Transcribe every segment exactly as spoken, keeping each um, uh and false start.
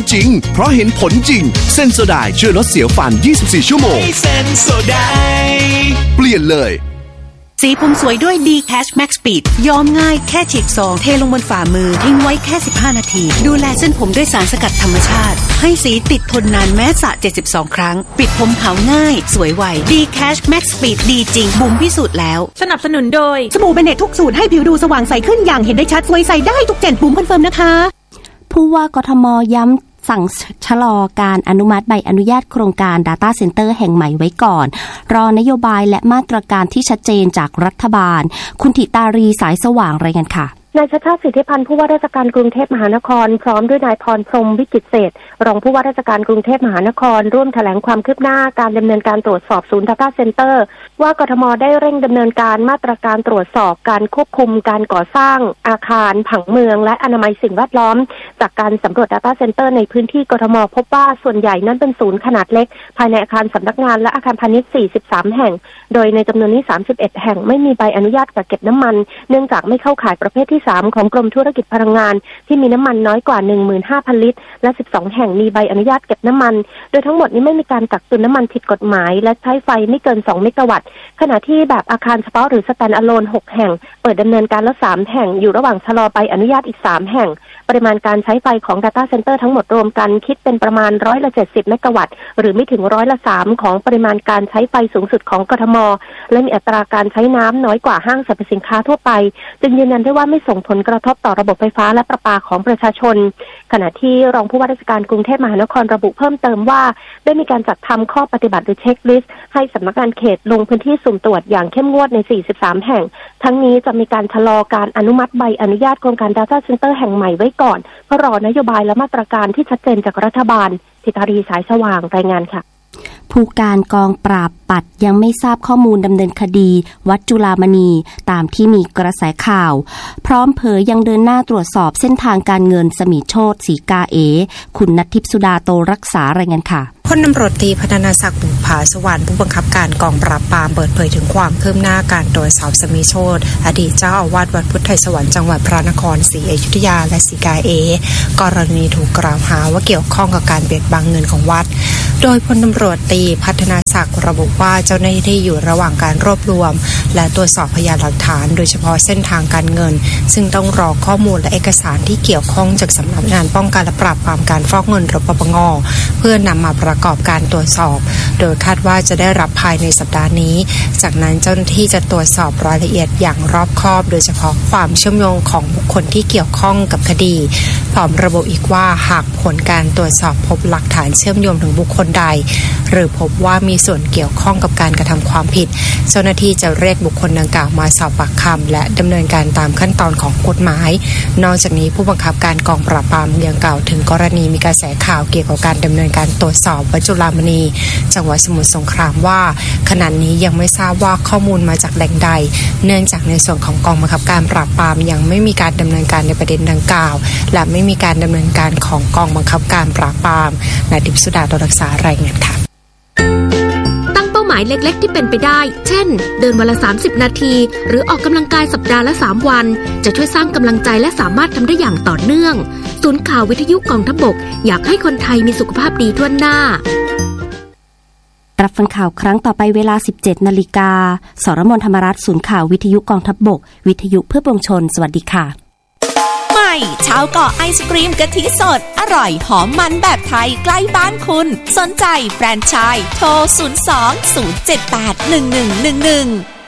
จริงเพราะเห็นผลจริงเซนโซไดช่วยลดเสียวฟันยี่สิบสี่ชั่วโมงเซนโซไดเปลี่ยนเลยสีผมสวยด้วย D-Cash Max Speed ย้อมง่ายแค่ฉีกซองเทลงบนฝ่ามือทิ้งไว้แค่สิบห้านาทีดูแลเส้นผมด้วยสารสกัดธรรมชาติให้สีติดทนนานแม้สระเจ็ดสิบสองครั้งปิดผมขาวง่ายสวยไว D-Cash Max Speed ดีจริงบุ๋มพิสูจน์แล้วสนับสนุนโดยสบู่เบเนตทุกสูตรให้ผิวดูสว่างใสขึ้นอย่างเห็นได้ชัดสวยใสได้ทุกเจนบุ๋มคอนเฟิร์มนะคะผู้ว่ากทมย้ำสั่งชะลอการอนุมัติใบอนุญาตโครงการ Data Center แห่งใหม่ไว้ก่อนรอนโยบายและมาตรการที่ชัดเจนจากรัฐบาลคุณธิตารีสายสว่างรายงานค่ะนายชัชชาติสิทธิพันธ์ผู้ว่าราชการกรุงเทพมหานครพร้อมด้วยนายพรพรหมวิจิตรเศรษฐ์รองผู้ว่าราชการกรุงเทพมหานครร่วมแถลงความคืบหน้าการดำเนินการตรวจสอบศูนย์ Data Center ว่ากทมได้เร่งดำเนินการมาตรการตรวจสอบการควบคุมการก่อสร้างอาคารผังเมืองและอนามัยสิ่งแวดล้อมจากการสำรวจ Data Center ในพื้นที่กทมพบว่าส่วนใหญ่นั้นเป็นศูนย์ขนาดเล็กภายในอาคารสำนักงานและอาคารพาณิชย์สี่สิบสามแห่งโดยในจำนวนนี้สามสิบเอ็ดแห่งไม่มีใบอนุญาตกักเก็บน้ำมันเนื่องจากไม่เข้าข่ายประเภทที่สามของกรมธุรกิจพลังงานที่มีน้ำมันน้อยกว่า หนึ่งหมื่นห้าพัน ลิตรและสิบสองแห่งมีใบอนุญาตเก็บน้ำมันโดยทั้งหมดนี้ไม่มีการกักตุนน้ำมันผิดกฎหมายและใช้ไฟไม่เกินสองเมกะวัตต์ขณะที่แบบอาคารเฉพาะหรือ Stand Alone หกแห่งเปิดดำเนินการแล้วสามแห่งอยู่ระหว่างชะลอใบอนุญาตอีกสามแห่งปริมาณการใช้ไฟของ Data Center ทั้งหมดรวมกันคิดเป็นประมาณร้อยละเจ็ดสิบเมกะวัตต์หรือไม่ถึงร้อยละสามของปริมาณการใช้ไฟสูงสุดของกทมและมีอัตราการใช้น้ำน้อยกว่าห้างสรรพสินค้าทั่วไปจึงยืนยันได้ว่าไม่ส่งผลกระทบต่อระบบไฟฟ้าและประปาของประชาชนขณะที่รองผู้ว่าราชการกรุงเทพมหานครระบุเพิ่มเติมว่าได้มีการจัดทำข้อปฏิบัติหรือเช็คลิสต์ให้สำนักงานเขตลงพื้นที่สุ่มตรวจอย่างเข้มงวดในสี่สิบสามแห่งทั้งนี้จะมีการชะลอการอนุมัติใบอนุญาตโครงการ Data Center แห่งใหม่ไว้ก่อนเพื่อรอนโยบายและมาตรการที่ชัดเจนจากรัฐบาลธิตารีสายสว่างรายงานค่ะผู้การกองปราบปัดยังไม่ทราบข้อมูลดำเนินคดีวัดจุฬามณีตามที่มีกระแสข่าวพร้อมเผยยังเดินหน้าตรวจสอบเส้นทางการเงินสมิโชติศรีกาเอคุณณัฐทิพย์สุดาโตรักษารายงานค่ะพลตำรวจตรีพัฒนาศักดิ์บุภาสวรรค์ผู้บังคับการกองปราบปรามเปิดเผยถึงความคืบหน้าการตรวจสอบสมิโชติอดีตเจ้าอาวาสวัดพุทธไทยสวรรค์จังหวัดพระนครศรีอยุธยาและศรีกาเอกรณีถูกกล่าวหาว่าเกี่ยวข้องกับการเบียดบังเงินของวัดโดยพลตำรวจตรีพัฒนาศักดิ์ระบุว่าเจ้าหน้าที่อยู่ระหว่างการรวบรวมและตรวจสอบพยานหลักฐานโดยเฉพาะเส้นทางการเงินซึ่งต้องรอข้อมูลและเอกสารที่เกี่ยวข้องจากสำนักงานป้องกันและปราบปรามการฟอกเงินหรือปปง.เพื่อนำมาประกอบการตรวจสอบโดยคาดว่าจะได้รับภายในสัปดาห์นี้จากนั้นเจ้าหน้าที่จะตรวจสอบรายละเอียดอย่างรอบคอบโดยเฉพาะความเชื่อมโยงของบุคคลที่เกี่ยวข้องกับคดีพร้อมระบุอีกว่าหากผลการตรวจสอบพบหลักฐานเชื่อมโยงถึงบุคคลใดหรือพบว่ามีส่วนเกี่ยวข้องกับการกระทำความผิดเจ้าหน้าที่จะเรียกบุคคลดังกล่าวมาสอบปากคำและดำเนินการตามขั้นตอนของกฎหมายนอกจากนี้ผู้บังคับการกองปราบปรามยังกล่าวถึงกรณีมีกระแสข่าวเกี่ยวกับการดำเนินการตรวจสอบวัดจุฬามณีจังหวัดสมุทรสงครามว่าขณะนี้ยังไม่ทราบว่าข้อมูลมาจากแหล่งใดเนื่องจากในส่วนของกองบังคับการปราบปรามยังไม่มีการดำเนินการในประเด็นดังกล่าวและไม่มีการดำเนินการของกองบังคับการปราบปรามณทิพย์สุดาโตรักษารายงานค่ะตั้งเป้าหมายเล็กๆที่เป็นไปได้เช่นเดินวันละสามสิบนาทีหรือออกกำลังกายสัปดาห์ละสามวันจะช่วยสร้างกำลังใจและสามารถทำได้อย่างต่อเนื่องศูนย์ข่าววิทยุกองทัพบกอยากให้คนไทยมีสุขภาพดีทั่วหน้ารับฟังข่าวครั้งต่อไปเวลา สิบเจ็ดนาฬิกา สรมนธรรมรัตน์ศูนย์ข่าววิทยุกองทัพบกวิทยุเพื่อปวงชนสวัสดีค่ะใหม่ชาวเกาะไอศกรีมกะทิสดอร่อยหอมมันแบบไทยใกล้บ้านคุณสนใจแฟรนไชส์โทรศูนย์ สอง ศูนย์ เจ็ด แปด หนึ่ง หนึ่ง หนึ่ง หนึ่ง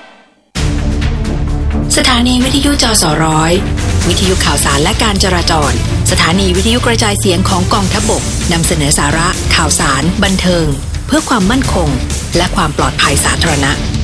สถานีวิทยุจสร้อยวิทยุข่าวสารและการจราจรสถานีวิทยุกระจายเสียงของกองทัพบกนำเสนอสาระข่าวสารบันเทิงเพื่อความมั่นคงและความปลอดภัยสาธารณะ